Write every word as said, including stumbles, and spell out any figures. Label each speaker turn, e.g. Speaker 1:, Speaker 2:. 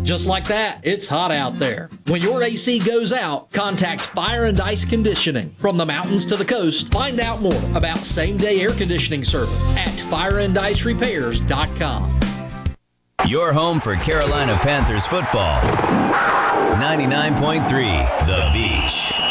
Speaker 1: Just like that, it's hot out there. When your A C goes out, contact Fire and Ice Conditioning. From the mountains to the coast, find out more about same-day air conditioning service at fire and ice repairs dot com.
Speaker 2: Your home for Carolina Panthers football. ninety-nine point three The Beach.